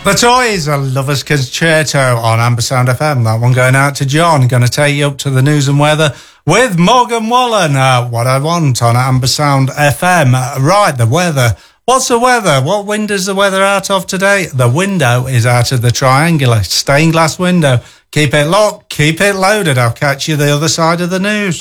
The Toys, a Lover's Concerto on Ambersound FM. That one going out to John. Going to take you up to the news and weather with Morgan Wallen. What I want on Ambersound FM. Right, the weather. What's the weather? What window's the weather out of today? The window is out of the triangular stained glass window. Keep it locked, keep it loaded. I'll catch you the other side of the news.